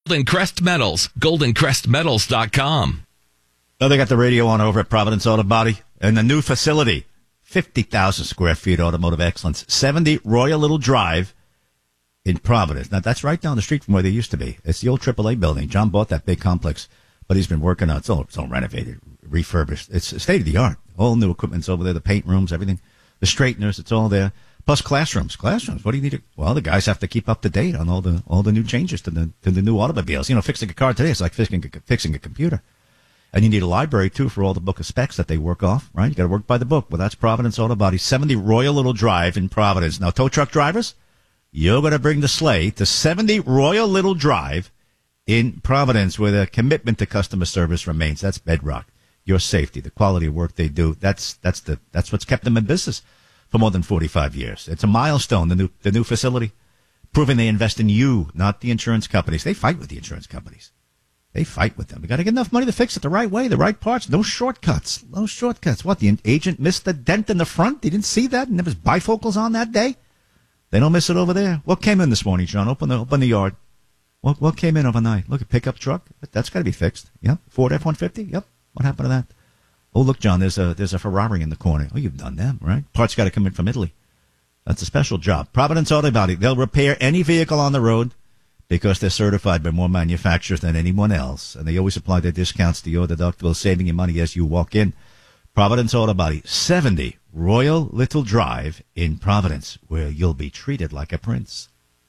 Golden Crest Metals, goldencrestmetals.com. Oh, they got the radio on over at Providence Auto Body and the new facility, 50,000 square feet, automotive excellence, 70 Royal Little Drive in Providence. Now, that's right down the street from where they used to be. It's the old AAA building. John bought that big complex, but he's been working on it. It's all renovated, refurbished. It's state of the art. All new equipment's over there, the paint rooms, everything. The straighteners, it's all there. Plus classrooms. What do you need? Well, the guys have to keep up to date on all the new changes to the new automobiles. You know, fixing a car today is like fixing a computer. And you need a library, too, for all the book of specs that they work off, right? You got to work by the book. Well, that's Providence Auto Body, 70 Royal Little Drive in Providence. Now, tow truck drivers, you're going to bring the sleigh to 70 Royal Little Drive in Providence, where the commitment to customer service remains. That's bedrock. Your safety, the quality of work they do, that's what's kept them in business for more than 45 years. It's a milestone, the new facility, proving they invest in you, not the insurance companies. They fight with the insurance companies. They fight with them. You got to get enough money to fix it the right way, the right parts. No shortcuts. No shortcuts. What, the agent missed the dent in the front? He didn't see that? And there was bifocals on that day? They don't miss it over there. What came in this morning, John? Open the yard. What came in overnight? Look, a pickup truck. That's got to be fixed. Yep. Ford F-150. Yep. What happened to that? Oh, look, John, there's a Ferrari in the corner. Oh, you've done them, right? Parts got to come in from Italy. That's a special job. Providence Auto Body. They'll repair any vehicle on the road because they're certified by more manufacturers than anyone else. And they always apply their discounts to your deductible, saving you money as you walk in. Providence Auto Body, 70 Royal Little Drive in Providence, where you'll be treated like a prince.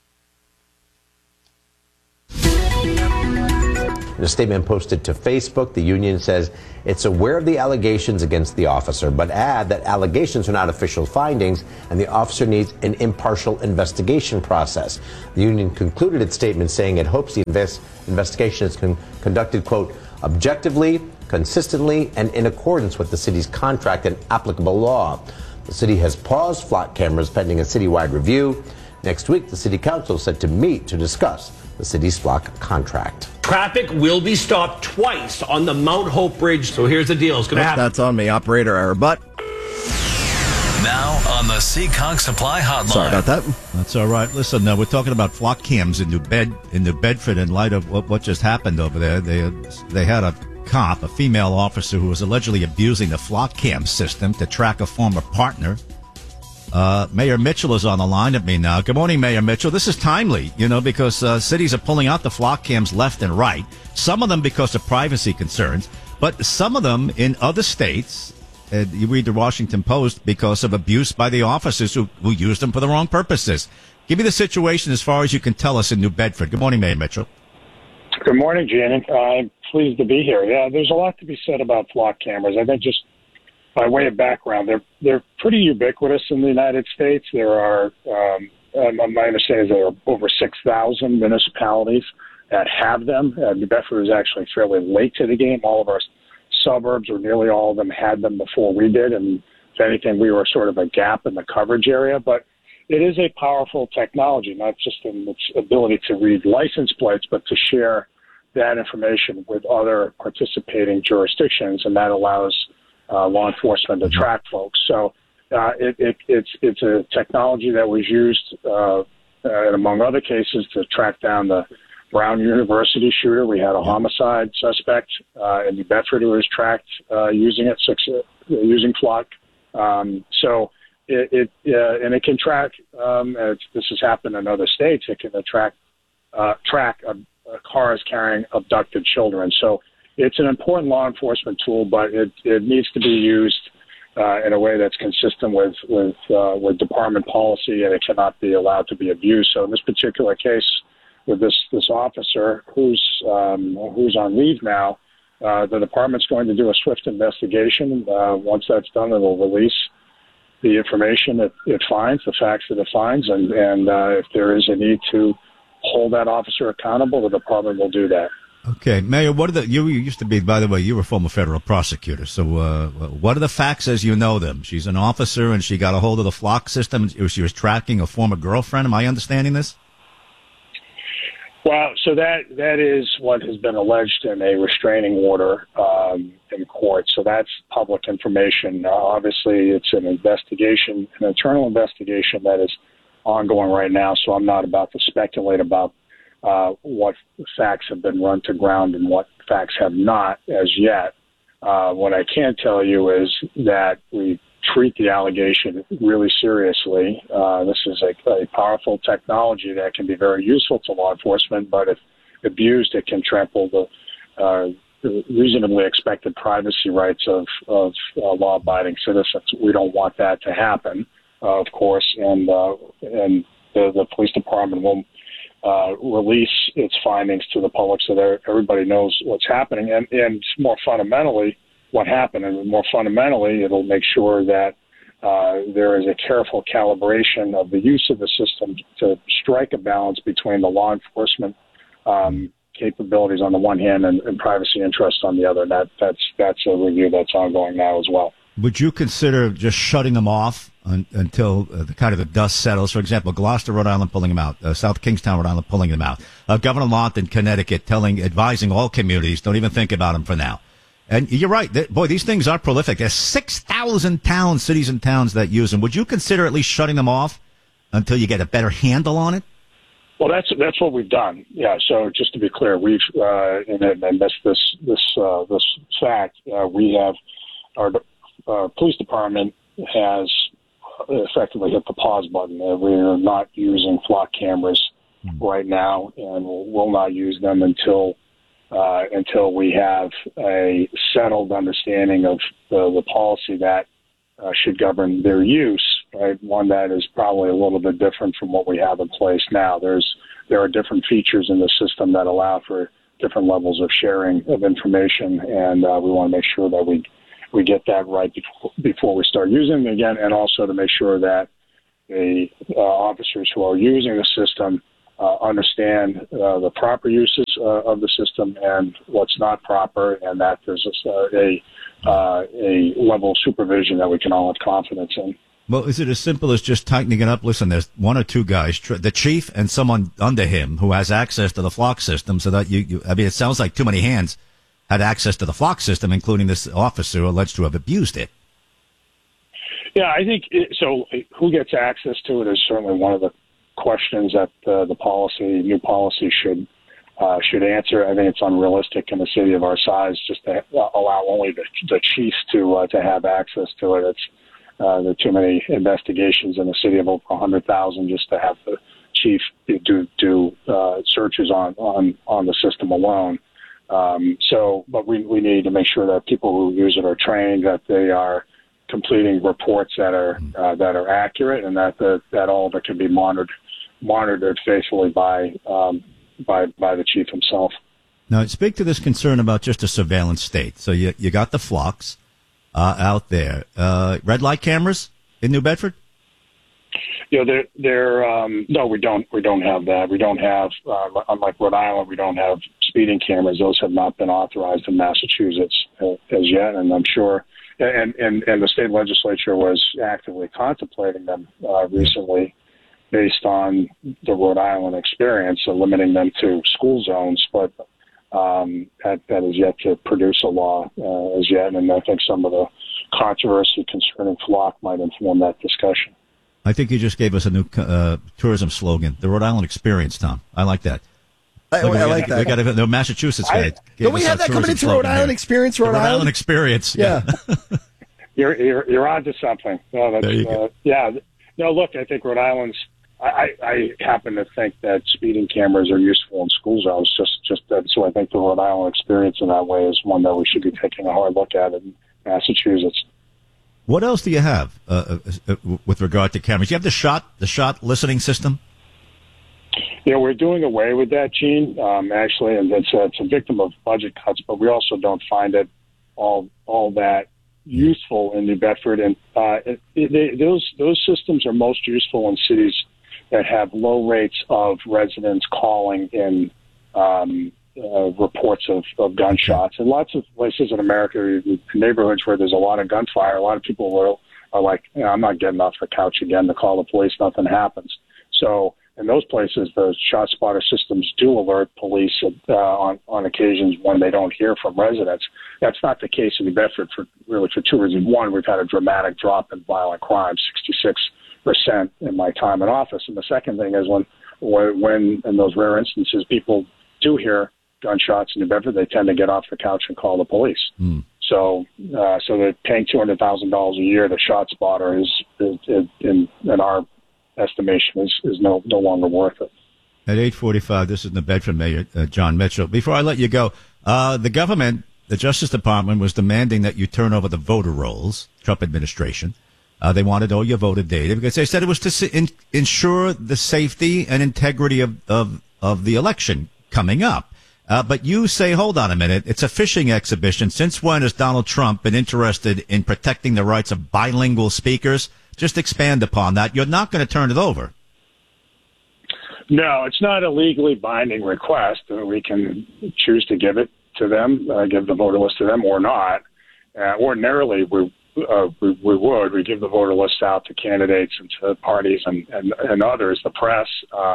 In a statement posted to Facebook, the union says it's aware of the allegations against the officer, but add that allegations are not official findings and the officer needs an impartial investigation process. The union concluded its statement saying it hopes the investigation is conducted, quote, objectively, consistently, and in accordance with the city's contract and applicable law. The city has paused flock cameras pending a citywide review. Next week, the city council is set to meet to discuss the city's flock contract. Traffic will be stopped twice on the Mount Hope Bridge. So here's the deal. It's going to happen. That's on me, operator error. But now on the Seekonk Supply Hotline. Sorry about that. That's all right. Listen, we're talking about flock cams in New Bedford in light of what just happened over there. They had a cop, a female officer, who was allegedly abusing the flock cam system to track a former partner. Mayor Mitchell is on the line with me now. Good morning, Mayor Mitchell. This is timely, because cities are pulling out the flock cams left and right. Some of them because of privacy concerns, but some of them in other states, you read the Washington Post, because of abuse by the officers who used them for the wrong purposes. Give me the situation as far as you can tell us in New Bedford. Good morning, Mayor Mitchell. Good morning, Gene. I'm pleased to be here. Yeah, there's a lot to be said about flock cameras. I think just by way of background, they're pretty ubiquitous in the United States. There are, my understanding is there are over 6,000 municipalities that have them. New Bedford is actually fairly late to the game. All of our suburbs, or nearly all of them, had them before we did. And if anything, we were sort of a gap in the coverage area. But it is a powerful technology, not just in its ability to read license plates, but to share that information with other participating jurisdictions, and that allows law enforcement to track folks. So it's a technology that was used, and among other cases, to track down the Brown University shooter. We had a homicide suspect in New Bedford who was tracked using flock. So it can track. This has happened in other states. It can track cars carrying abducted children. So it's an important law enforcement tool, but it needs to be used in a way that's consistent with department policy, and it cannot be allowed to be abused. So in this particular case, with this officer who's on leave now, the department's going to do a swift investigation. Once that's done, it will release the information that it finds, the facts that it finds, and if there is a need to hold that officer accountable, the department will do that. Okay, Mayor, you used to be, by the way, you were a former federal prosecutor. So what are the facts as you know them? She's an officer and she got a hold of the flock system. She was tracking a former girlfriend. Am I understanding this? Well, so that is what has been alleged in a restraining order in court. So that's public information. Obviously, it's an investigation, an internal investigation that is ongoing right now. So I'm not about to speculate about what facts have been run to ground and what facts have not as yet. What I can tell you is that we treat the allegation really seriously. This is a powerful technology that can be very useful to law enforcement, but if abused, it can trample the reasonably expected privacy rights of law-abiding citizens. We don't want that to happen, of course, and the police department will release its findings to the public so that everybody knows what's happening. And more fundamentally, what happened, and more fundamentally, it'll make sure that there is a careful calibration of the use of the system to strike a balance between the law enforcement capabilities on the one hand and privacy interests on the other. And that's a review that's ongoing now as well. Would you consider just shutting them off until the dust settles? For example, Gloucester, Rhode Island pulling them out, South Kingstown, Rhode Island pulling them out, Governor Lawton, Connecticut, advising all communities, don't even think about them for now. And you're right. Boy, these things are prolific. There's 6,000 towns, cities and towns that use them. Would you consider at least shutting them off until you get a better handle on it? Well, that's what we've done. Yeah. So just to be clear, we've and that's this fact. We have our police department has effectively hit the pause button. We are not using flock cameras right now, and will not use them until we have a settled understanding of the policy that should govern their use, right? One that is probably a little bit different from what we have in place now. There are different features in the system that allow for different levels of sharing of information, and we want to make sure that we get that right before we start using them again, and also to make sure that the officers who are using the system understand the proper uses of the system and what's not proper, and that there's a level of supervision that we can all have confidence in. Well, is it as simple as just tightening it up? Listen, there's one or two guys, the chief and someone under him who has access to the flock system, so that it sounds like too many hands had access to the flock system, including this officer alleged to have abused it. Yeah, I think so. Who gets access to it is certainly one of the questions that the new policy should answer. I think it's unrealistic in a city of our size just to allow only the chiefs to have access to it. There are too many investigations in a city of over 100,000 just to have the chief do searches on the system alone. But we need to make sure that people who use it are trained, that they are completing reports that are accurate, and that all of it can be monitored faithfully by the chief himself. Now, speak to this concern about just a surveillance state. So you got the flocks out there. Red light cameras in New Bedford? No, we don't have that. We don't have, unlike Rhode Island, we don't have speeding cameras. Those have not been authorized in Massachusetts as yet, and I'm sure, and the state legislature was actively contemplating them recently based on the Rhode Island experience, so limiting them to school zones, but that is yet to produce a law as yet, and I think some of the controversy concerning flock might inform that discussion. I think you just gave us a new tourism slogan, the Rhode Island Experience, Tom. I like that. I like that. We got the Massachusetts guy. Don't we have that coming into Rhode Island Experience? Rhode Island Experience. Yeah. You're onto something. No, there you go. Yeah. No, look, I think Rhode Island's. I happen to think that speeding cameras are useful in school zones. Just that. So I think the Rhode Island Experience in that way is one that we should be taking a hard look at in Massachusetts. What else do you have with regard to cameras? You have the shot listening system? Yeah, we're doing away with that, Gene, actually, and it's a victim of budget cuts, but we also don't find it all that useful in New Bedford. And those systems are most useful in cities that have low rates of residents calling in reports of gunshots. And lots of places in America, neighborhoods where there's a lot of gunfire, a lot of people are like, I'm not getting off the couch again to call the police. Nothing happens. So in those places, the shot spotter systems do alert police on occasions when they don't hear from residents. That's not the case in New Bedford for two reasons. One, we've had a dramatic drop in violent crime, 66% in my time in office. And the second thing is when when in those rare instances people do hear gunshots in New Bedford, they tend to get off the couch and call the police. So they're paying $200,000 a year to ShotSpotter is in our estimation is no longer worth it. At 8:45, this is New Bedford Mayor John Mitchell. Before I let you go, the government, the Justice Department, was demanding that you turn over the voter rolls. Trump administration. They wanted all your voter data because they said it was to ensure the safety and integrity of the election coming up. But you say, hold on a minute, it's a fishing exhibition. Since when has Donald Trump been interested in protecting the rights of bilingual speakers? Just expand upon that. You're not going to turn it over. No, it's not a legally binding request. We can choose to give it to them, give the voter list to them or not. Ordinarily, we would. We give the voter list out to candidates and to parties and others, the press.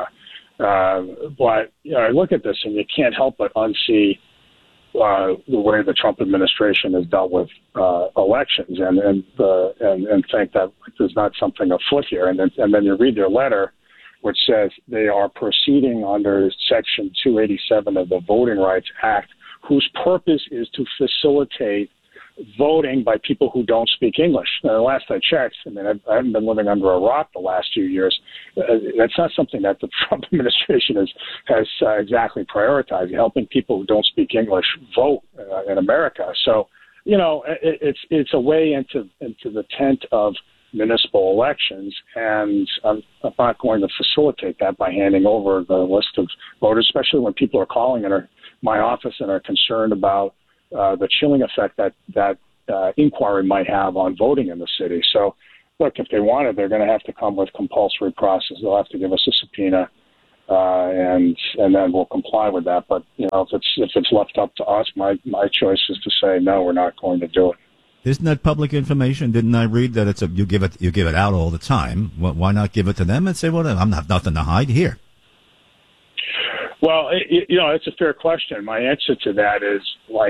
But I look at this and you can't help but unsee the way the Trump administration has dealt with elections and think that there's not something afoot here. And then you read their letter, which says they are proceeding under Section 287 of the Voting Rights Act, whose purpose is to facilitate voting by people who don't speak English. Now, last I checked, I mean, I haven't been living under a rock the last few years. That's not something that the Trump administration has exactly prioritized, helping people who don't speak English vote in America. So, it's a way into the tent of municipal elections, and I'm not going to facilitate that by handing over the list of voters, especially when people are calling in my office and are concerned about the chilling effect that inquiry might have on voting in the city. So, look, if they want it, they're going to have to come with compulsory process. They'll have to give us a subpoena, and then we'll comply with that. But if it's left up to us, my choice is to say no, we're not going to do it. Isn't that public information? Didn't I read that you give it out all the time? Why not give it to them and say, well, I'm not nothing to hide here? Well, it's a fair question. My answer to that is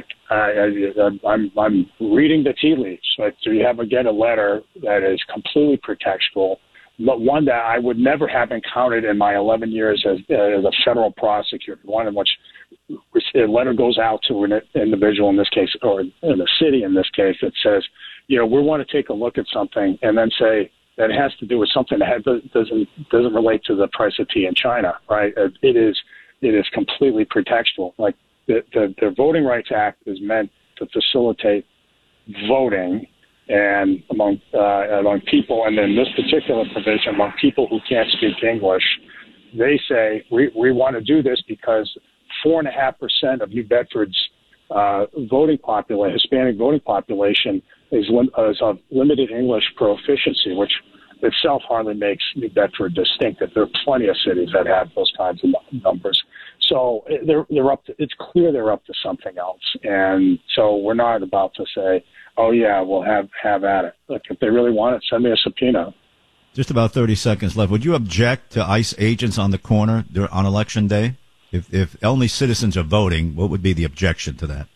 I'm reading the tea leaves. Like, do you ever get a letter that is completely pretextual, but one that I would never have encountered in my 11 years as a federal prosecutor, one in which a letter goes out to an individual in this case, or in a city in this case, that says, we want to take a look at something, and then say that it has to do with something that doesn't relate to the price of tea in China, right? It is completely pretextual. Like the Voting Rights Act is meant to facilitate voting and among people, and in this particular provision, among people who can't speak English, they say we want to do this because 4.5% of New Bedford's Hispanic voting population is of limited English proficiency, which itself hardly makes New Bedford distinctive. There are plenty of cities that have those kinds of numbers. So they're up to. It's clear they're up to something else, and so we're not about to say, "Oh yeah, we'll have at it." Look, if they really want it, send me a subpoena. Just about 30 seconds left. Would you object to ICE agents on the corner on Election Day? If only citizens are voting, what would be the objection to that?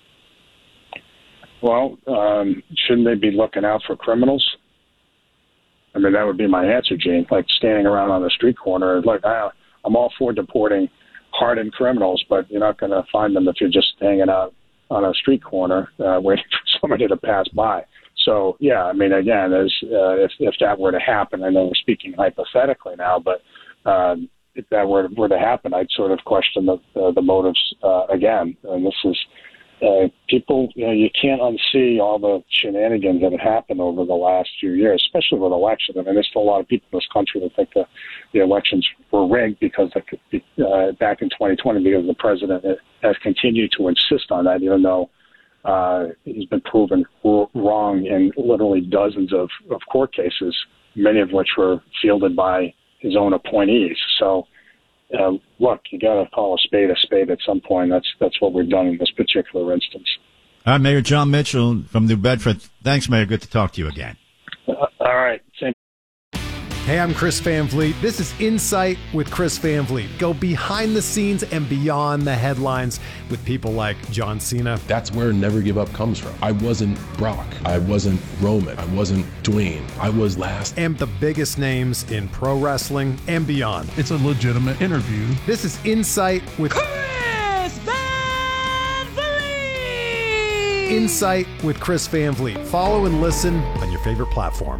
Well, shouldn't they be looking out for criminals? I mean, that would be my answer, Gene. Like standing around on the street corner, like I'm all for deporting hardened criminals, but you're not going to find them if you're just hanging out on a street corner waiting for somebody to pass by. So, yeah, I mean, again, if that were to happen, I know we're speaking hypothetically now, but if that were to happen, I'd sort of question the motives again. And this is people, you can't unsee all the shenanigans that have happened over the last few years, especially with elections. I mean, there's still a lot of people in this country that think the elections were rigged because back in 2020, because the president has continued to insist on that, even though he's been proven wrong in literally dozens of court cases, many of which were fielded by his own appointees. So, look, you got to call a spade at some point. That's what we've done in this particular instance. All right, Mayor John Mitchell from New Bedford. Thanks, Mayor. Good to talk to you again. All right. Same. Hey, I'm Chris Van Vliet. This is Insight with Chris Van Vliet. Go behind the scenes and beyond the headlines with people like John Cena. That's where Never Give Up comes from. I wasn't Brock. I wasn't Roman. I wasn't Dwayne. I was last. And the biggest names in pro wrestling and beyond. It's a legitimate interview. This is Insight with Chris Van Vliet. Insight with Chris Van Vliet. Follow and listen on your favorite platform.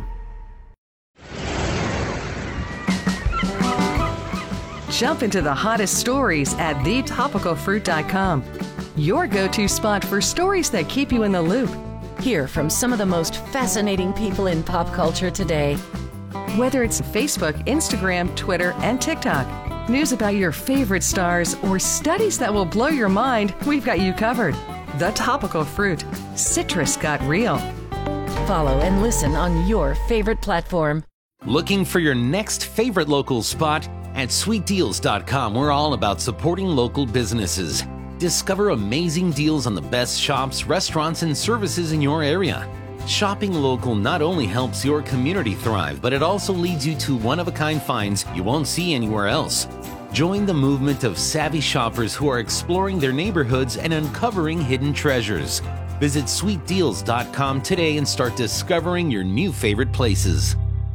Jump into the hottest stories at thetopicalfruit.com. Your go-to spot for stories that keep you in the loop. Hear from some of the most fascinating people in pop culture today. Whether it's Facebook, Instagram, Twitter, and TikTok, news about your favorite stars, or studies that will blow your mind, we've got you covered. The Topical Fruit. Citrus got real. Follow and listen on your favorite platform. Looking for your next favorite local spot? At sweetdeals.com, we're all about supporting local businesses. Discover amazing deals on the best shops, restaurants, and services in your area. Shopping local not only helps your community thrive, but it also leads you to one-of-a-kind finds you won't see anywhere else. Join the movement of savvy shoppers who are exploring their neighborhoods and uncovering hidden treasures. Visit sweetdeals.com today and start discovering your new favorite places.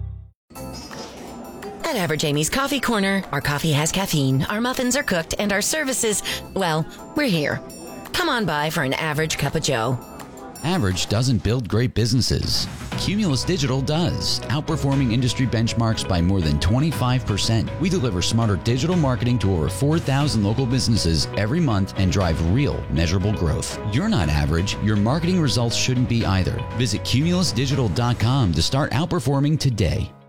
At Average Amy's Coffee Corner, our coffee has caffeine, our muffins are cooked, and our services, well, we're here. Come on by for an average cup of joe. Average doesn't build great businesses. Cumulus Digital does, outperforming industry benchmarks by more than 25%. We deliver smarter digital marketing to over 4,000 local businesses every month and drive real, measurable growth. You're not average. Your marketing results shouldn't be either. Visit cumulusdigital.com to start outperforming today.